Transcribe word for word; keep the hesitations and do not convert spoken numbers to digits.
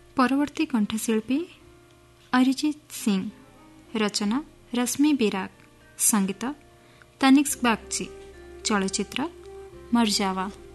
ପରବର୍ତ୍ତୀ କଣ୍ଠଶିଳ୍ପୀ ଅରିଜିତ ସିଂ, ରଚନା ରଶ୍ମି ବିରାଗ, ସଙ୍ଗୀତ ତନିଷ୍କ ବାଗଚି, ଚଳଚ୍ଚିତ୍ର ମର୍ଜାୱା।